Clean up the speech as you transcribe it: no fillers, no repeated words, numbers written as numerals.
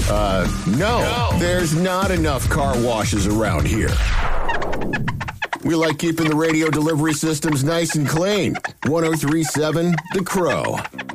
No. There's not enough car washes around here. We like keeping the radio delivery systems nice and clean. 103.7 The Crow.